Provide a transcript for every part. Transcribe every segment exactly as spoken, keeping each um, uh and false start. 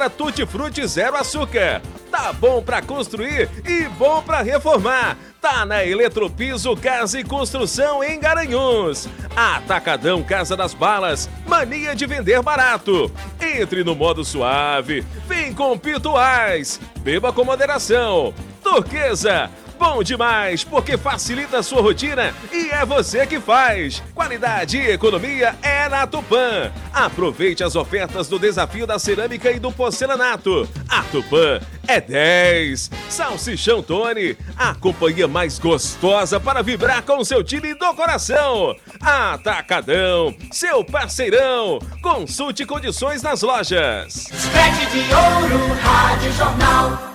agora Tutti Frutti zero açúcar. Tá bom pra construir e bom pra reformar. Tá na Eletropiso Casa e Construção em Garanhuns. Atacadão Casa das Balas, mania de vender barato. Entre no modo suave, vem com Pituais. Beba com moderação. Turquesa, bom demais, porque facilita a sua rotina e é você que faz. Qualidade e economia é na Tupã. Aproveite as ofertas do desafio da cerâmica e do porcelanato. A Tupã é dez. Salsichão Tony, a companhia mais gostosa para vibrar com o seu time do coração. Atacadão, seu parceirão. Consulte condições nas lojas. Sete de Ouro, Rádio Jornal.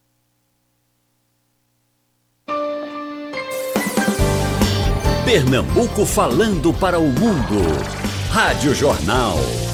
Pernambuco falando para o mundo. Rádio Jornal.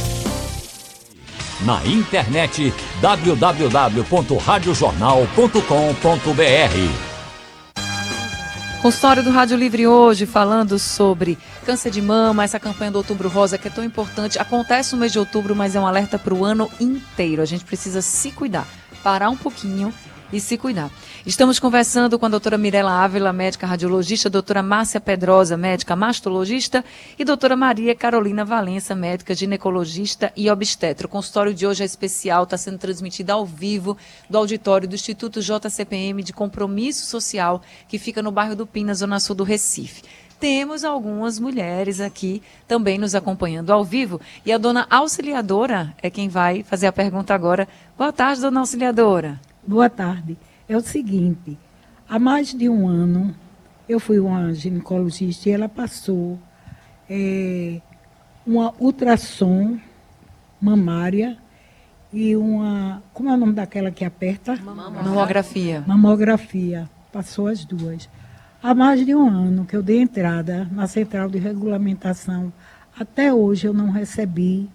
Na internet w w w ponto rádio jornal ponto com ponto b r. Consultório do Rádio Livre hoje falando sobre câncer de mama, essa campanha do Outubro Rosa que é tão importante. Acontece no mês de outubro, mas é um alerta para o ano inteiro. A gente precisa se cuidar, parar um pouquinho e se cuidar. Estamos conversando com a doutora Mirela Ávila, médica radiologista, doutora Márcia Pedrosa, médica mastologista, e doutora Maria Carolina Valença, médica ginecologista e obstetra. O consultório de hoje é especial, está sendo transmitido ao vivo do auditório do Instituto J C P M de Compromisso Social, que fica no bairro do Pina, zona sul do Recife. Temos algumas mulheres aqui também nos acompanhando ao vivo, e a dona Auxiliadora é quem vai fazer a pergunta agora. Boa tarde, dona Auxiliadora. Boa tarde. É o seguinte, há mais de um ano eu fui uma ginecologista e ela passou é, uma ultrassom mamária e uma, como é o nome daquela que aperta? Mamografia. Mamografia, passou as duas. Há mais de um ano que eu dei entrada na central de regulamentação, até hoje eu não recebi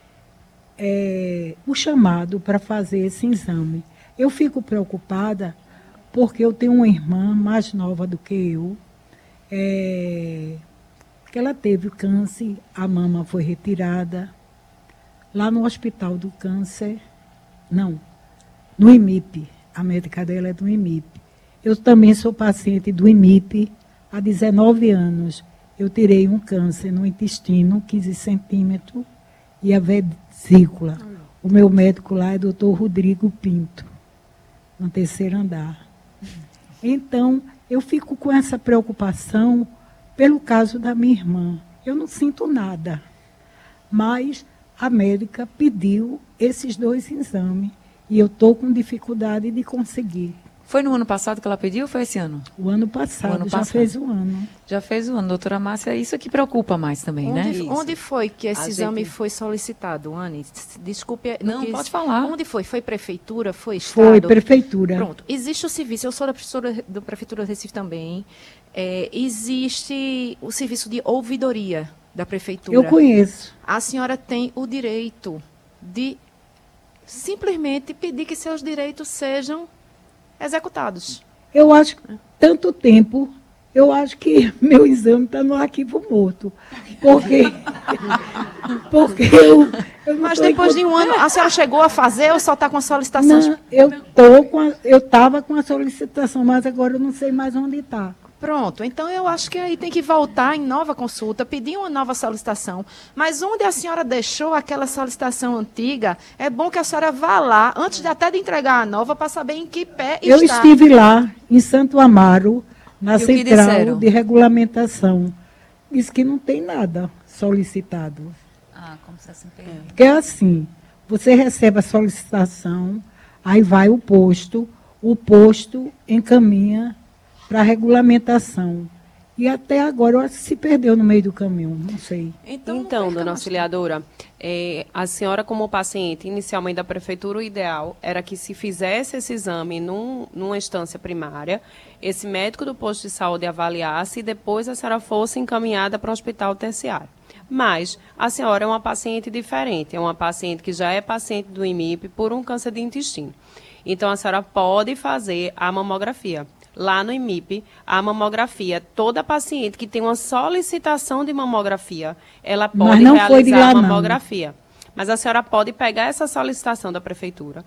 é, o chamado para fazer esse exame. Eu fico preocupada porque eu tenho uma irmã mais nova do que eu, é, que ela teve câncer, a mama foi retirada lá no Hospital do Câncer, não, no I M I P, a médica dela é do I M I P. Eu também sou paciente do I M I P há dezenove anos. Eu tirei um câncer no intestino, quinze centímetros, e a vesícula. O meu médico lá é doutor Rodrigo Pinto, no terceiro andar. Então, eu fico com essa preocupação pelo caso da minha irmã. Eu não sinto nada, mas a médica pediu esses dois exames e eu estou com dificuldade de conseguir. Foi no ano passado que ela pediu ou foi esse ano? O ano passado, o ano já passado. fez um ano. Já fez um ano, doutora Márcia, isso que preocupa mais também, onde, né? Isso. Onde foi que esse A exame gente... foi solicitado, Anne? Desculpe. Não, quis... pode falar. Onde foi? Foi prefeitura? Foi estado? Foi prefeitura. Pronto. Existe o serviço, eu sou da professora da Prefeitura do Recife também, é, existe o serviço de ouvidoria da prefeitura. Eu conheço. A senhora tem o direito de simplesmente pedir que seus direitos sejam executados. Eu acho que tanto tempo, eu acho que meu exame está no arquivo morto. Porque, porque eu, eu não Mas tô depois encont... de um ano, a senhora chegou a fazer ou só está com a solicitação? Não, eu tô com a, eu estava com a solicitação, mas agora eu não sei mais onde está. Pronto, então eu acho que aí tem que voltar em nova consulta, pedir uma nova solicitação. Mas onde a senhora deixou aquela solicitação antiga, é bom que a senhora vá lá, antes de até de entregar a nova, para saber em que pé eu está. Eu estive lá, em Santo Amaro, na e central de regulamentação. Diz que não tem nada solicitado. Ah, como se assim tem. Porque é assim, você recebe a solicitação, aí vai o posto, o posto encaminha para a regulamentação. E até agora, eu acho que se perdeu no meio do caminho, não sei. Então, então dona Auxiliadora, é, a senhora como paciente, inicialmente da prefeitura, o ideal era que se fizesse esse exame num, numa instância primária, esse médico do posto de saúde avaliasse e depois a senhora fosse encaminhada para o hospital terciário. Mas a senhora é uma paciente diferente, é uma paciente que já é paciente do I M I P por um câncer de intestino. Então, a senhora pode fazer a mamografia. Lá no I M I P, a mamografia, toda paciente que tem uma solicitação de mamografia, ela pode realizar a mamografia. Não. Mas a senhora pode pegar essa solicitação da prefeitura,